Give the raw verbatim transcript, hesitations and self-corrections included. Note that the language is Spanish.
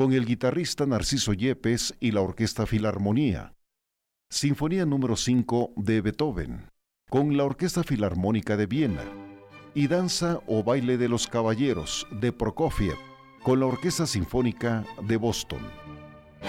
con el guitarrista Narciso Yepes y la Orquesta Filarmonía. Sinfonía número cinco de Beethoven, con la Orquesta Filarmónica de Viena. Y Danza o Baile de los Caballeros de Prokofiev, con la Orquesta Sinfónica de Boston.